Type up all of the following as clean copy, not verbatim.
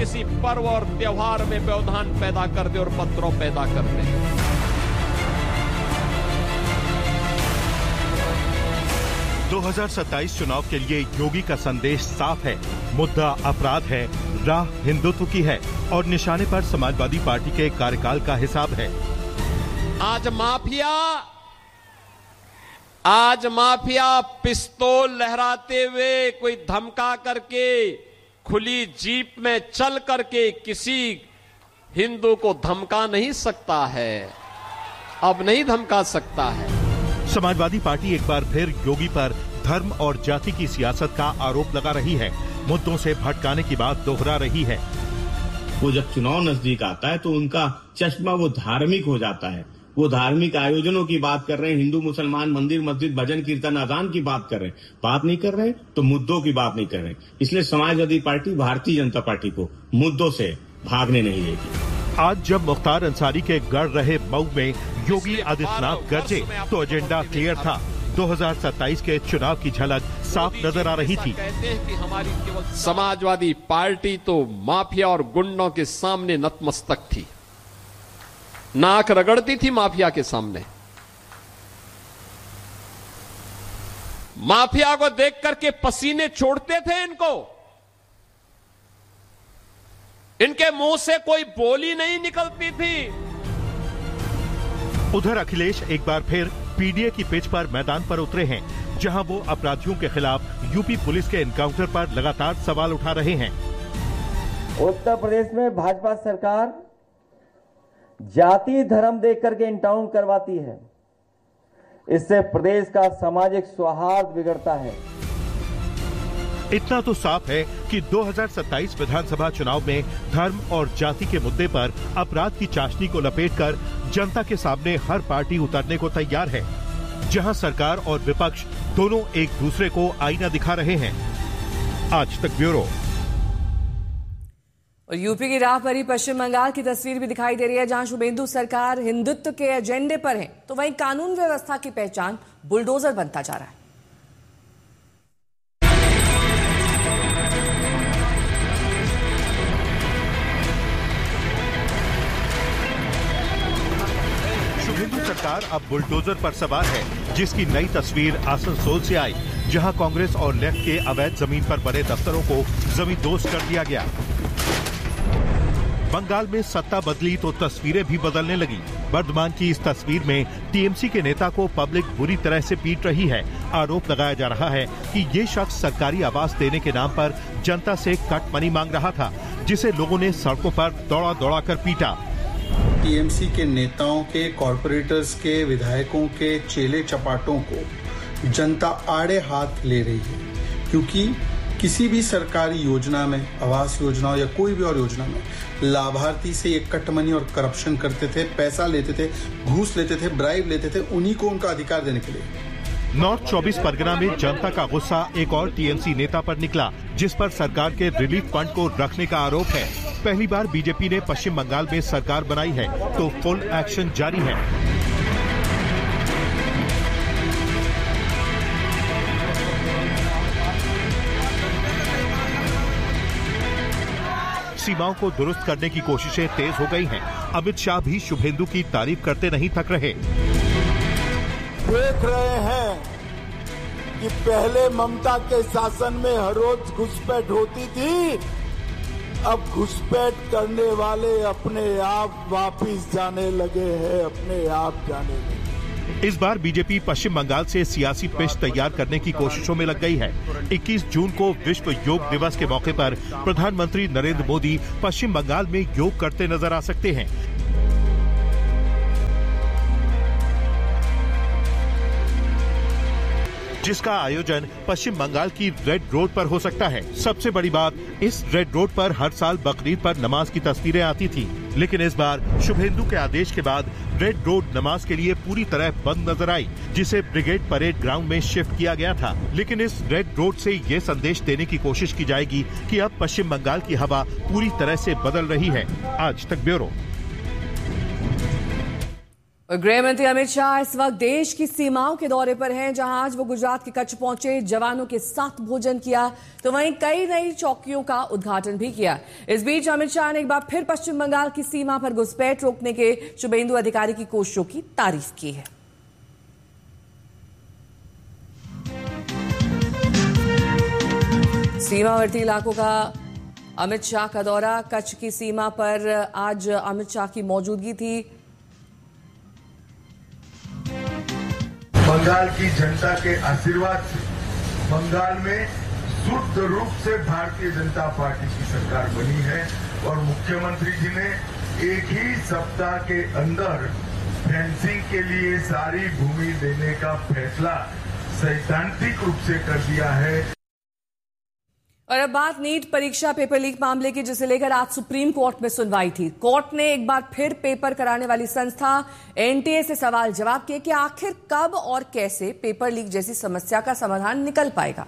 किसी पर्व और त्योहार में व्यवधान पैदा कर दे और उपद्रव पैदा कर दे। दो 2027 चुनाव के लिए योगी का संदेश साफ है। मुद्दा अपराध है, राह हिंदुत्व की है और निशाने पर समाजवादी पार्टी के कार्यकाल का हिसाब है। आज माफिया पिस्तौल लहराते हुए, कोई धमका करके, खुली जीप में चल करके किसी हिंदू को धमका नहीं सकता है, अब नहीं धमका सकता है। समाजवादी पार्टी एक बार फिर योगी पर धर्म और जाति की सियासत का आरोप लगा रही है, मुद्दों से भटकाने की बात दोहरा रही है। वो जब चुनाव नजदीक आता है तो उनका चश्मा वो धार्मिक हो जाता है। वो धार्मिक आयोजनों की बात कर रहे हैं, हिंदू मुसलमान मंदिर मस्जिद भजन कीर्तन अजान की बात कर रहे हैं, बात नहीं कर रहे तो मुद्दों की बात नहीं कर रहे। इसलिए समाजवादी पार्टी भारतीय जनता पार्टी को मुद्दों से भागने नहीं देगी। आज जब मुख्तार अंसारी के गढ़ रहे मऊ में योगी आदित्यनाथ गरजे तो एजेंडा क्लियर था। 2027 के चुनाव की झलक साफ नजर आ रही थी। कहते हैं कि हमारी केवल समाजवादी पार्टी तो माफिया और गुंडों के सामने नतमस्तक थी, नाक रगड़ती थी माफिया के सामने। माफिया को देख करके पसीने छोड़ते थे इनको, इनके मुंह से कोई बोली नहीं निकलती थी। उधर अखिलेश एक बार फिर पीडीए की पिच पर मैदान पर उतरे हैं, जहां वो अपराधियों के खिलाफ यूपी पुलिस के एनकाउंटर पर लगातार सवाल उठा रहे हैं। उत्तर प्रदेश में भाजपा सरकार जाति धर्म देख करके एनकाउंटर करवाती है, इससे प्रदेश का सामाजिक सौहार्द बिगड़ता है। इतना तो साफ है कि 2027 विधानसभा चुनाव में धर्म और जाति के मुद्दे पर अपराध की चाशनी को लपेटकर जनता के सामने हर पार्टी उतरने को तैयार है, जहां सरकार और विपक्ष दोनों एक दूसरे को आईना दिखा रहे हैं। आज तक ब्यूरो। और यूपी की राह पर ही पश्चिम बंगाल की तस्वीर भी दिखाई दे रही है, जहां शुभेंदु सरकार हिंदुत्व के एजेंडे पर है, तो वहीं कानून व्यवस्था की पहचान बुलडोजर बनता जा रहा है। शुभेंदु सरकार अब बुलडोजर पर सवार है, जिसकी नई तस्वीर आसनसोल से आई, जहां कांग्रेस और लेफ्ट के अवैध जमीन पर बने दफ्तरों को जमींदोज कर दिया गया। बंगाल में सत्ता बदली तो तस्वीरें भी बदलने लगी। वर्धमान की इस तस्वीर में टीएमसी के नेता को पब्लिक बुरी तरह से पीट रही है। आरोप लगाया जा रहा है कि ये शख्स सरकारी आवास देने के नाम पर जनता से कट मनी मांग रहा था, जिसे लोगों ने सड़कों पर दौड़ा दौड़ा कर पीटा। टीएमसी के नेताओं के, कॉरपोरेटर्स के, विधायकों के चेले चपाटों को जनता आड़े हाथ ले रही है, क्योंकि किसी भी सरकारी योजना में, आवास योजना या कोई भी और योजना में लाभार्थी से ये कटमनी और करप्शन करते थे, पैसा लेते थे, घूस लेते थे, ब्राइब लेते थे, उन्हीं को उनका अधिकार देने के लिए। नॉर्थ 24 परगना में जनता का गुस्सा एक और टीएमसी नेता पर निकला, जिस पर सरकार के रिलीफ फंड को रखने का आरोप है। पहली बार बीजेपी ने पश्चिम बंगाल में सरकार बनाई है, तो फुल एक्शन जारी है। सीमाओं को दुरुस्त करने की कोशिशें तेज हो गई हैं। अमित शाह भी शुभेंदु की तारीफ करते नहीं थक रहे। देख रहे हैं कि पहले ममता के शासन में हर रोज घुसपैठ होती थी, अब घुसपैठ करने वाले अपने आप वापिस जाने लगे हैं, अपने आप जाने लगे। इस बार बीजेपी पश्चिम बंगाल से सियासी पिच तैयार करने की कोशिशों में लग गई है। 21 जून को विश्व योग दिवस के मौके पर प्रधानमंत्री नरेंद्र मोदी पश्चिम बंगाल में योग करते नजर आ सकते हैं। जिसका आयोजन पश्चिम बंगाल की रेड रोड पर हो सकता है। सबसे बड़ी बात, इस रेड रोड पर हर साल बकरीद पर नमाज की तस्वीरें आती थी, लेकिन इस बार शुभेंदु के आदेश के बाद रेड रोड नमाज के लिए पूरी तरह बंद नजर आई, जिसे ब्रिगेड परेड ग्राउंड में शिफ्ट किया गया था। लेकिन इस रेड रोड से ये संदेश देने की कोशिश की जाएगी कि अब पश्चिम बंगाल की हवा पूरी तरह से बदल रही है। आज तक ब्यूरो। और गृह मंत्री अमित शाह इस वक्त देश की सीमाओं के दौरे पर हैं, जहां आज वो गुजरात के कच्छ पहुंचे, जवानों के साथ भोजन किया, तो वहीं कई नई चौकियों का उद्घाटन भी किया। इस बीच अमित शाह ने एक बार फिर पश्चिम बंगाल की सीमा पर घुसपैठ रोकने के शुभेंदु अधिकारी की कोशिशों की तारीफ की है। सीमावर्ती इलाकों का अमित शाह का दौरा, कच्छ की सीमा पर आज अमित शाह की मौजूदगी थी। बंगाल की जनता के आशीर्वाद से बंगाल में शुद्ध रूप से भारतीय जनता पार्टी की सरकार बनी है और मुख्यमंत्री जी ने एक ही सप्ताह के अंदर फेंसिंग के लिए सारी भूमि देने का फैसला सैद्धांतिक रूप से कर दिया है। और अब बात नीट परीक्षा पेपर लीक मामले की, जिसे लेकर आज सुप्रीम कोर्ट में सुनवाई थी। कोर्ट ने एक बार फिर पेपर कराने वाली संस्था एनटीए से सवाल जवाब किए कि आखिर कब और कैसे पेपर लीक जैसी समस्या का समाधान निकल पाएगा।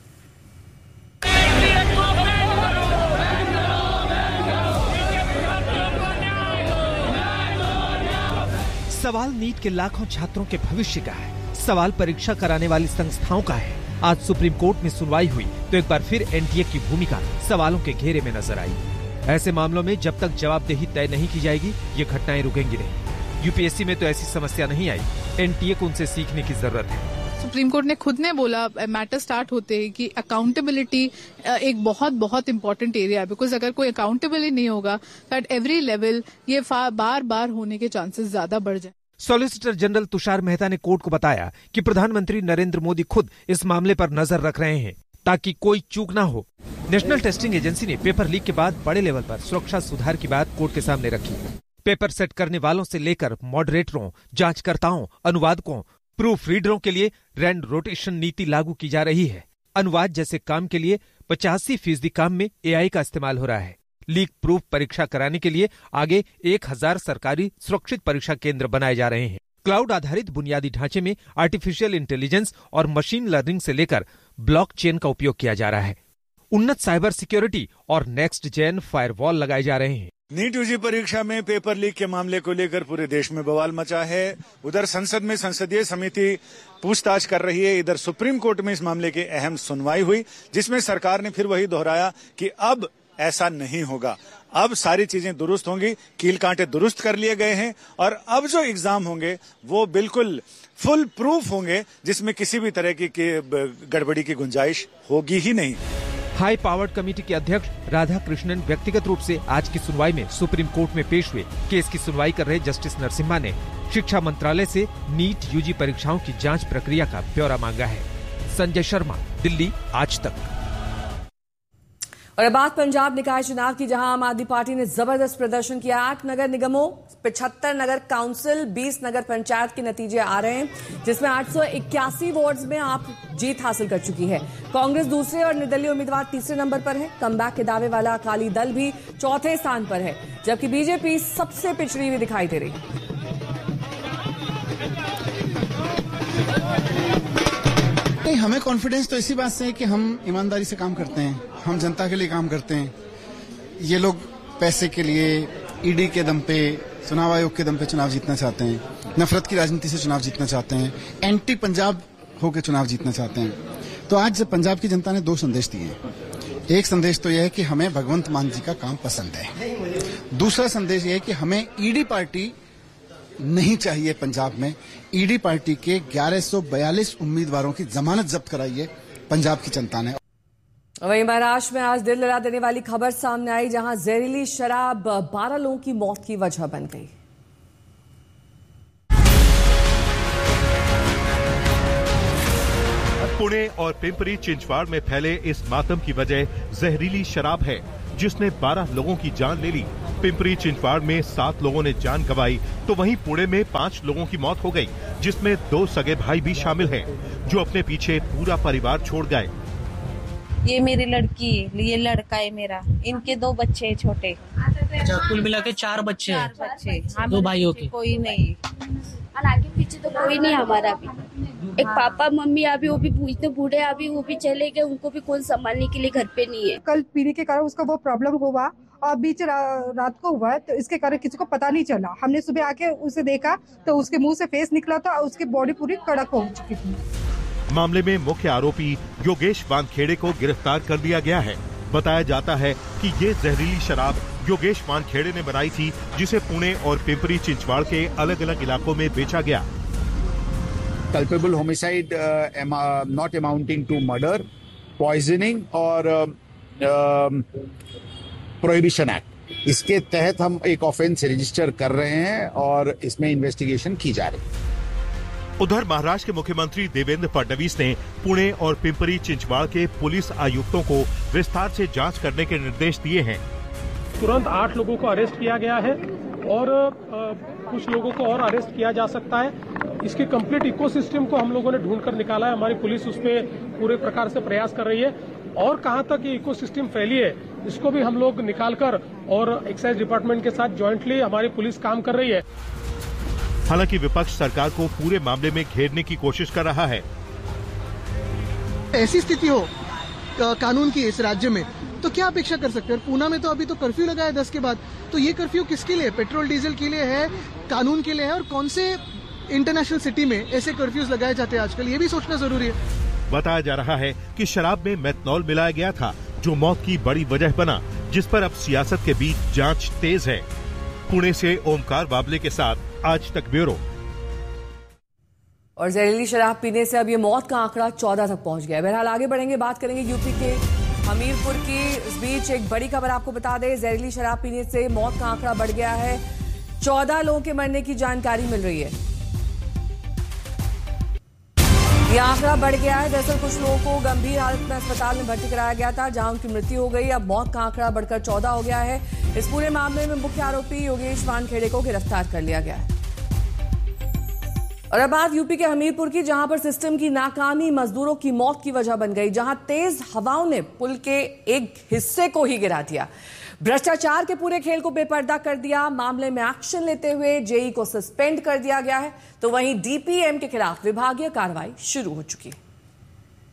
सवाल नीट के लाखों छात्रों के भविष्य का है, सवाल परीक्षा कराने वाली संस्थाओं का है। आज सुप्रीम कोर्ट में सुनवाई हुई तो एक बार फिर एनटीए की भूमिका सवालों के घेरे में नजर आई। ऐसे मामलों में जब तक जवाबदेही तय नहीं की जाएगी, ये घटनाएं रुकेंगी नहीं। यूपीएससी में तो ऐसी समस्या नहीं आई, एनटीए को उनसे सीखने की जरूरत है। सुप्रीम कोर्ट ने खुद ने बोला मैटर स्टार्ट होते ही कि अकाउंटेबिलिटी एक बहुत बहुत इंपॉर्टेंट एरिया है, बिकॉज अगर कोई अकाउंटेबल नहीं होगा तो एट एवरी लेवल ये बार बार होने के चांसेस ज्यादा बढ़ जाए। सॉलिसिटर जनरल तुषार मेहता ने कोर्ट को बताया कि प्रधानमंत्री नरेंद्र मोदी खुद इस मामले पर नजर रख रहे हैं ताकि कोई चूक ना हो। नेशनल टेस्टिंग एजेंसी ने पेपर लीक के बाद बड़े लेवल पर सुरक्षा सुधार की बात कोर्ट के सामने रखी। पेपर सेट करने वालों से लेकर मॉडरेटरों, जांचकर्ताओं, अनुवादकों, प्रूफ रीडरों के लिए रैंड रोटेशन नीति लागू की जा रही है। अनुवाद जैसे काम के लिए 85% काम में एआई का इस्तेमाल हो रहा है। लीक प्रूफ परीक्षा कराने के लिए आगे 1000 सरकारी सुरक्षित परीक्षा केंद्र बनाए जा रहे हैं। क्लाउड आधारित बुनियादी ढांचे में आर्टिफिशियल इंटेलिजेंस और मशीन लर्निंग से लेकर ब्लॉकचेन का उपयोग किया जा रहा है। उन्नत साइबर सिक्योरिटी और नेक्स्ट जेन फायरवॉल लगाए जा रहे हैं। नीट यूजी परीक्षा में पेपर लीक के मामले को लेकर पूरे देश में बवाल मचा है। उधर संसद में संसदीय समिति पूछताछ कर रही है, इधर सुप्रीम कोर्ट में इस मामले की अहम सुनवाई हुई, जिसमें सरकार ने फिर वही दोहराया कि अब ऐसा नहीं होगा, अब सारी चीजें दुरुस्त होंगी, कील कांटे दुरुस्त कर लिए गए हैं और अब जो एग्जाम होंगे वो बिल्कुल फुल प्रूफ होंगे, जिसमें किसी भी तरह की गड़बड़ी की गुंजाइश होगी ही नहीं। हाई पावर्ड कमेटी के अध्यक्ष राधा कृष्णन व्यक्तिगत रूप से आज की सुनवाई में सुप्रीम कोर्ट में पेश हुए। केस की सुनवाई कर रहे जस्टिस नरसिम्हा ने शिक्षा मंत्रालय से नीट यूजी परीक्षाओं की जांच प्रक्रिया का ब्यौरा मांगा है। संजय शर्मा, दिल्ली, आज तक। और अब बात पंजाब निकाय चुनाव की, जहां आम आदमी पार्टी ने जबरदस्त प्रदर्शन किया। 8 नगर निगमों, 75 नगर काउंसिल, 20 नगर पंचायत के नतीजे आ रहे हैं, जिसमें 881 वार्ड्स में आप जीत हासिल कर चुकी है। कांग्रेस दूसरे और निर्दलीय उम्मीदवार तीसरे नंबर पर है। कमबैक के दावे वाला अकाली दल भी चौथे स्थान पर है, जबकि बीजेपी सबसे पिछड़ी हुई दिखाई दे रही है। नहीं, हमें कॉन्फिडेंस तो इसी बात से है कि हम ईमानदारी से काम करते हैं, हम जनता के लिए काम करते हैं। ये लोग पैसे के लिए ईडी के दम पे, चुनाव आयोग के दम पे चुनाव जीतना चाहते हैं, नफरत की राजनीति से चुनाव जीतना चाहते हैं, एंटी पंजाब होकर चुनाव जीतना चाहते हैं। तो आज पंजाब की जनता ने 2 संदेश दिए हैं। एक संदेश तो यह है कि हमें भगवंत मान जी का काम पसंद है। दूसरा संदेश यह है कि हमें ईडी पार्टी नहीं चाहिए। पंजाब में ईडी पार्टी के 1142 उम्मीदवारों की जमानत जब्त कराई है पंजाब की जनता ने। वहीं महाराष्ट्र में आज दिल लगा देने वाली खबर सामने आई, जहां जहरीली शराब 12 लोगों की मौत की वजह बन गई। पुणे और पिंपरी चिंचवाड़ में फैले इस मातम की वजह जहरीली शराब है, जिसने 12 लोगों की जान ले ली। पिंपरी चिंचवाड़ में 7 लोगों ने जान गंवाई, तो वहीं पुणे में 5 लोगों की मौत हो गई, जिसमें 2 सगे भाई भी शामिल हैं, जो अपने पीछे पूरा परिवार छोड़ गए। ये मेरी लड़की है, ये लड़का है मेरा, इनके 2 बच्चे हैं छोटे। अच्छा, कुल मिला के 4 बच्चे हैं। 4 बच्चे, 2 भाइयों के। कोई नहीं, आगे पीछे तो कोई नहीं हमारा भी। एक पापा मम्मी अभी वो भी इतने बूढ़े, अभी वो भी चले गए, उनको भी कौन संभालने के लिए घर पे नहीं है। कल पीने के कारण उसको वो प्रॉब्लम हुआ और बीच रात को हुआ है, तो इसके कारण किसी को पता नहीं चला। हमने सुबह आके उसे देखा तो उसके मुंह से फेस निकला था और उसकी बॉडी पूरी कड़क हो चुकी थी। मामले में मुख्य आरोपी योगेश वानखेड़े को गिरफ्तार कर लिया गया है। बताया जाता है कि ये जहरीली शराब योगेश वानखेड़े ने बनाई थी, जिसे पुणे और पिंपरी चिंचवाड़ के अलग अलग इलाकों में बेचा गया। Culpable homicide not amounting to murder, poisoning और प्रोहिबिशन एक्ट, इसके तहत हम एक ऑफेंस रजिस्टर कर रहे हैं और इसमें इन्वेस्टिगेशन की जा रही है। उधर महाराष्ट्र के मुख्यमंत्री देवेंद्र फडणवीस ने पुणे और पिंपरी चिंचवाड़ के पुलिस आयुक्तों को विस्तार से जांच करने के निर्देश दिए हैं। तुरंत 8 लोगों को अरेस्ट किया गया है और कुछ लोगों को और अरेस्ट किया जा सकता है। इसके कंप्लीट इकोसिस्टम को हम लोगों ने ढूंढ कर निकाला है। हमारी पुलिस उसमें पूरे प्रकार से प्रयास कर रही है और कहां तक ये इकोसिस्टम फैली है इसको भी हम लोग निकाल कर और एक्साइज डिपार्टमेंट के साथ ज्वाइंटली हमारी पुलिस काम कर रही है। हालांकि विपक्ष सरकार को पूरे मामले में घेरने की कोशिश कर रहा है। ऐसी स्थिति हो कानून की इस राज्य में तो क्या अपेक्षा कर सकते हैं? पूना में तो अभी तो कर्फ्यू लगा है 10 के बाद, तो ये कर्फ्यू किसके लिए? पेट्रोल डीजल के लिए है, कानून के लिए है? और कौन से इंटरनेशनल सिटी में ऐसे कर्फ्यूज लगाए जाते हैं आजकल, ये भी सोचना जरूरी है। बताया जा रहा है कि शराब में मेथनॉल मिलाया गया था, जो मौत की बड़ी वजह बना, जिस पर अब सियासत के बीच जांच तेज है। पुणे से ओमकार बाबले के साथ आज तक ब्यूरो। और जहरीली शराब पीने से अब ये मौत का आंकड़ा 14 तक पहुंच गया है। बहरहाल आगे बढ़ेंगे, बात करेंगे यूपी के हमीरपुर की। इस बीच एक बड़ी खबर आपको बता दें, जहरीली शराब पीने से मौत का आंकड़ा बढ़ गया है। 14 लोगों के मरने की जानकारी मिल रही है। ये आंकड़ा बढ़ गया है। दरअसल कुछ लोगों को गंभीर हालत में अस्पताल में भर्ती कराया गया था, जहां उनकी मृत्यु हो गई। अब मौत का आंकड़ा बढ़कर 14 हो गया है। इस पूरे मामले में मुख्य आरोपी योगेश वानखेड़े को गिरफ्तार कर लिया गया है। और अब बात यूपी के हमीरपुर की, जहां पर सिस्टम की नाकामी मजदूरों की मौत की वजह बन गई, जहां तेज हवाओं ने पुल के एक हिस्से को ही गिरा दिया। भ्रष्टाचार के पूरे खेल को बेपर्दा कर दिया। मामले में एक्शन लेते हुए जेई को सस्पेंड कर दिया गया है, तो वहीं डीपीएम के खिलाफ विभागीय कार्रवाई शुरू हो चुकी है।